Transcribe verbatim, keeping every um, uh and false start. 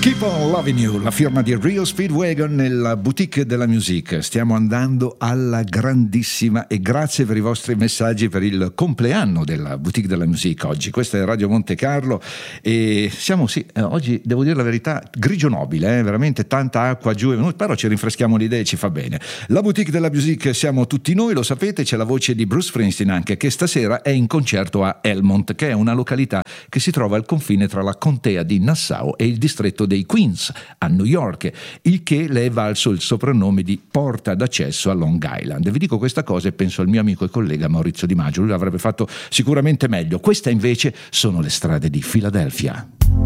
Keep on Loving You, la firma di Rio Speedwagon nella boutique della music. Stiamo andando alla grandissima e grazie per i vostri messaggi per il compleanno della boutique della music oggi. Questa è Radio Monte Carlo e siamo, sì, eh, oggi devo dire la verità, grigio nobile, eh, veramente tanta acqua giù, però ci rinfreschiamo le idee e ci fa bene. La boutique della music siamo tutti noi, lo sapete, c'è la voce di Bruce Springsteen anche, che stasera è in concerto a Elmont, che è una località che si trova al confine tra la contea di Nassau e il distretto dei Queens a New York, il che le è valso il soprannome di porta d'accesso a Long Island. Vi dico questa cosa e penso al mio amico e collega Maurizio Di Maggio, lui l'avrebbe fatto sicuramente meglio. Queste invece sono le strade di Filadelfia.